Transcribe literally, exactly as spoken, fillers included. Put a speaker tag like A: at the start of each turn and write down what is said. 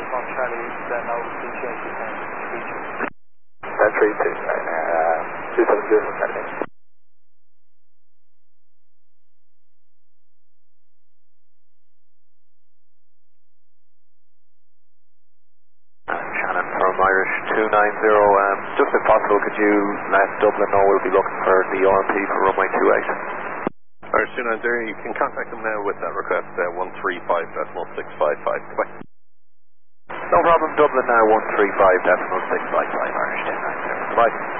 A: one Charlie, then no C J,
B: ten three two, uh, two seven zero, Saturday.
C: Shannon from Irish two nine zero, um, just if possible, could you let Dublin know we'll be looking for the O M P for runway two eight?
D: Irish two nine zero, you can contact them now with that request, uh, one three five decimal six five five. Goodbye.
C: No problem, Dublin now, one three five decimal six five five, Irish two nine zero. Goodbye.